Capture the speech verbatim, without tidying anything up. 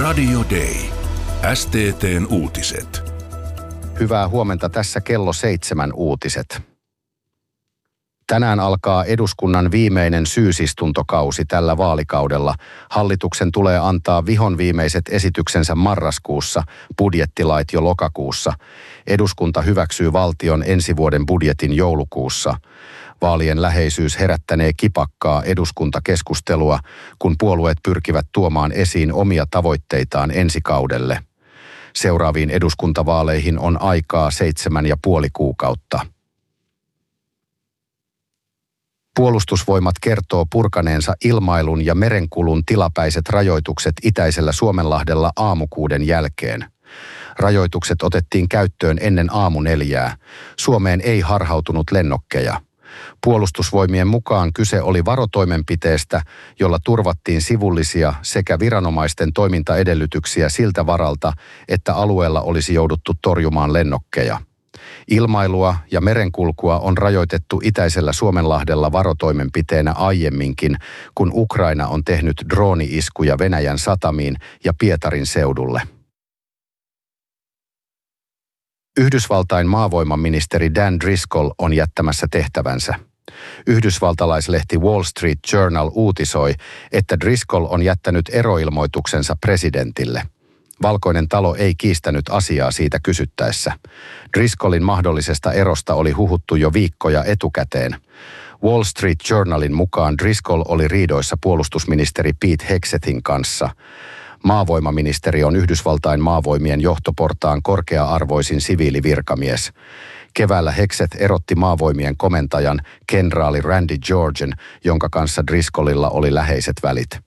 Radio Day. S T T:n uutiset. Hyvää huomenta, tässä kello seitsemän uutiset. Tänään alkaa eduskunnan viimeinen syysistuntokausi tällä vaalikaudella. Hallituksen tulee antaa vihon viimeiset esityksensä marraskuussa, budjettilait jo lokakuussa. Eduskunta hyväksyy valtion ensi vuoden budjetin joulukuussa. Vaalien läheisyys herättänee kipakkaa eduskuntakeskustelua, kun puolueet pyrkivät tuomaan esiin omia tavoitteitaan ensi kaudelle. Seuraaviin eduskuntavaaleihin on aikaa seitsemän ja puoli kuukautta. Puolustusvoimat kertoo purkaneensa ilmailun ja merenkulun tilapäiset rajoitukset itäisellä Suomenlahdella aamukuuden jälkeen. Rajoitukset otettiin käyttöön ennen aamuneljää. Suomeen ei harhautunut lennokkeja. Puolustusvoimien mukaan kyse oli varotoimenpiteestä, jolla turvattiin sivullisia sekä viranomaisten toimintaedellytyksiä siltä varalta, että alueella olisi jouduttu torjumaan lennokkeja. Ilmailua ja merenkulkua on rajoitettu itäisellä Suomenlahdella varotoimenpiteenä aiemminkin, kun Ukraina on tehnyt drooni-iskuja Venäjän satamiin ja Pietarin seudulle. Yhdysvaltain maavoimaministeri Dan Driscoll on jättämässä tehtävänsä. Yhdysvaltalaislehti Wall Street Journal uutisoi, että Driscoll on jättänyt eroilmoituksensa presidentille. Valkoinen talo ei kiistänyt asiaa siitä kysyttäessä. Driscollin mahdollisesta erosta oli huhuttu jo viikkoja etukäteen. Wall Street Journalin mukaan Driscoll oli riidoissa puolustusministeri Pete Hegsethin kanssa. Maavoimaministeri on Yhdysvaltain maavoimien johtoportaan korkea-arvoisin siviilivirkamies. Keväällä Hegseth erotti maavoimien komentajan kenraali Randy Georgen, jonka kanssa Driscollilla oli läheiset välit.